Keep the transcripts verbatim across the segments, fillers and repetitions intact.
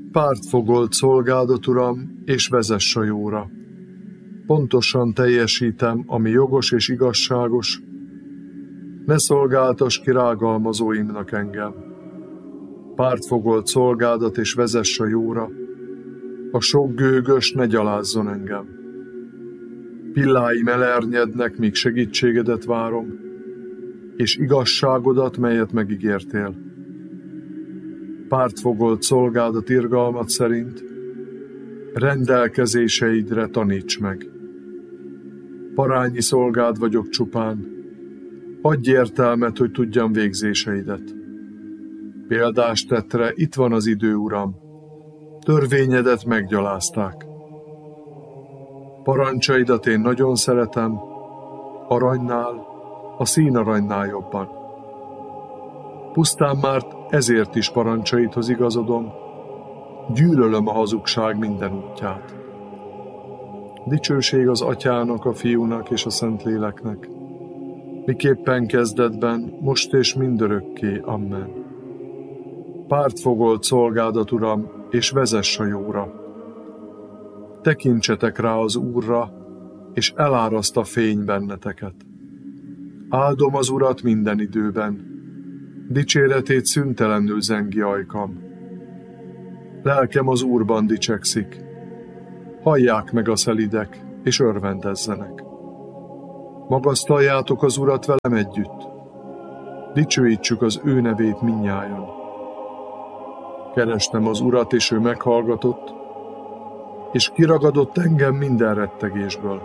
Pártfogolt szolgádat, Uram, és vezess a jóra. Pontosan teljesítem, ami jogos és igazságos. Ne szolgáltass ki rágalmazóimnak engem. Pártfogolt szolgádat, és vezess a jóra. A sok gőgös ne gyalázzon engem. Pilláim elernyednek, míg segítségedet várom, és igazságodat, melyet megígértél. Pártfogolt szolgádat irgalmat szerint, rendelkezéseidre taníts meg. Parányi szolgád vagyok csupán, adj értelmet, hogy tudjam végzéseidet. Példás tettre, itt van az idő, Uram, törvényedet meggyalázták. Parancsaidat én nagyon szeretem, aranynál, a színaranynál jobban. Pusztán már ezért is parancsaidhoz igazodom, gyűlölöm a hazugság minden útját. Dicsőség az Atyának, a Fiúnak és a Szentléleknek, miképpen kezdetben, most és mindörökké. Amen. Pártfogolt szolgádat, Uram, és vezess a jóra. Tekintsetek rá az Úrra, és eláraszt a fény benneteket. Áldom az Urat minden időben, dicséretét szüntelenül zengi ajkam. Lelkem az Úrban dicsekszik, hallják meg a szelidek, és örvendezzenek. Magasztaljátok az Urat velem együtt, dicsőítsük az ő nevét mindnyájan. Kerestem az Urat, és ő meghallgatott, és kiragadott engem minden rettegésből.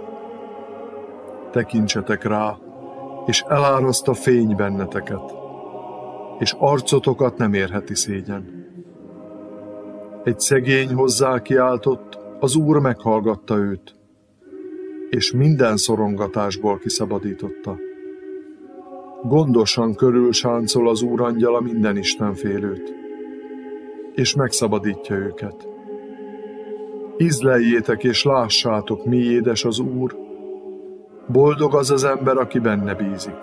Tekintsetek rá, és eláraszt a fény benneteket, és arcotokat nem érheti szégyen. Egy szegény hozzá kiáltott, az Úr meghallgatta őt, és minden szorongatásból kiszabadította. Gondosan körül sáncol az Úr angyala minden istenfélőt, és megszabadítja őket. Ízleljétek és lássátok, mi édes az Úr, boldog az az ember, aki benne bízik.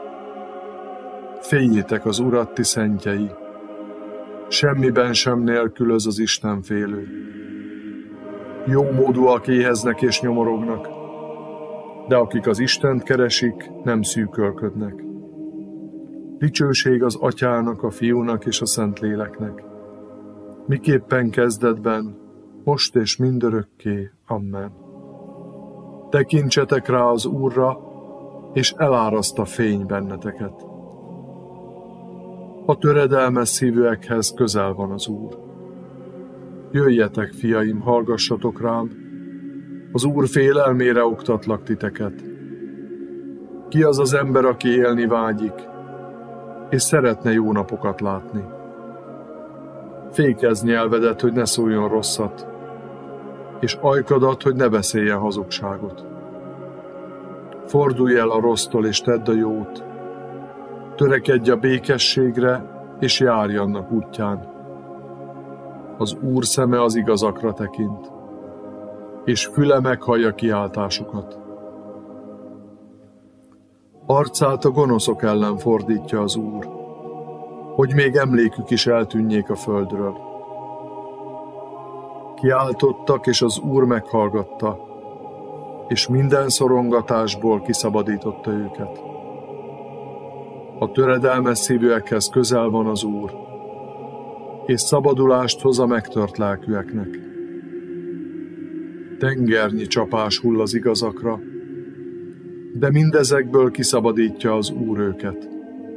Féljétek az Urat, ti szentjei, semmiben sem nélkülöz az istenfélő. Jómódúak éheznek és nyomorognak, de akik az Istent keresik, nem szűkölködnek. Dicsőség az Atyának, a Fiúnak és a Szentléleknek, miképpen kezdetben, most és mindörökké. Amen. Tekintsetek rá az Úrra, és eláraszt a fény benneteket. A töredelmes szívűekhez közel van az Úr. Jöjjetek, fiaim, hallgassatok rám, az Úr félelmére oktatlak titeket. Ki az az ember, aki élni vágyik, és szeretne jó napokat látni? Fékezz nyelvedet, hogy ne szóljon rosszat, és ajkadat, hogy ne beszéljen hazugságot. Fordulj el a rossztól, és tedd a jót, törekedj a békességre, és járj annak útján. Az Úr szeme az igazakra tekint, és füle meghallja kiáltásukat. Arcát a gonoszok ellen fordítja az Úr, hogy még emlékük is eltűnjék a földről. Kiáltottak, és az Úr meghallgatta, és minden szorongatásból kiszabadította őket. A töredelmes szívűekhez közel van az Úr, és szabadulást hoz a megtört lelkűeknek. Tengernyi csapás hull az igazakra, de mindezekből kiszabadítja az Úr őket.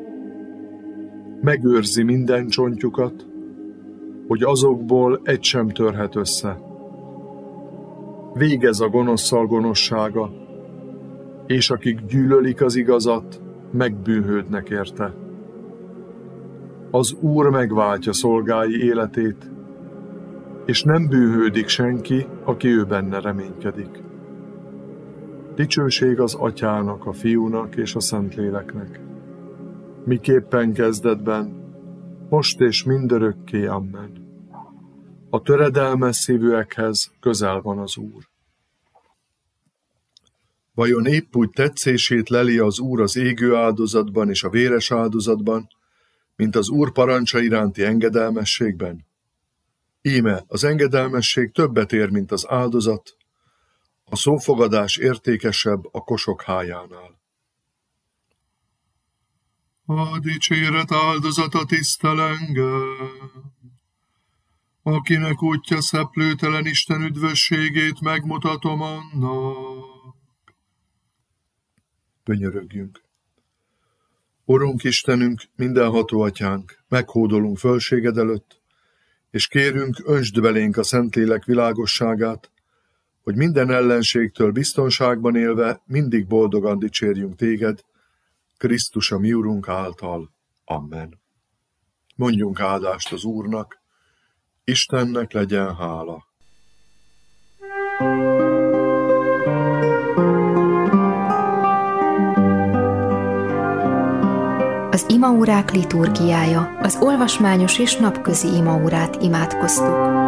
Megőrzi minden csontjukat, hogy azokból egy sem törhet össze. Végez a gonoszszal gonoszsága, és akik gyűlölik az igazat, megbűnhődnek érte. Az Úr megváltja szolgái életét, és nem bűnhődik senki, aki ő benne reménykedik. Dicsőség az Atyának, a Fiúnak és a Szentléleknek, miképpen kezdetben, most és mindörökké. Amen. A töredelmes szívűekhez közel van az Úr. Vajon épp úgy tetszését leli az Úr az égő áldozatban és a véres áldozatban, mint az Úr parancsa iránti engedelmességben? Íme az engedelmesség többet ér, mint az áldozat, a szófogadás értékesebb a kosok hájánál. A dicséret áldozata tisztel engem, akinek útja szeplőtelen Isten üdvösségét megmutatom annak. Könyörögjünk. Urunk Istenünk, mindenható Atyánk, meghódolunk fölséged előtt, és kérünk, öntsd belénk a Szentlélek világosságát, hogy minden ellenségtől biztonságban élve mindig boldogan dicsérjünk téged, Krisztus a mi Urunk által. Amen. Mondjunk áldást az Úrnak, Istennek legyen hála. Az imaórák liturgiája, az olvasmányos és napközi imaórát imádkoztuk.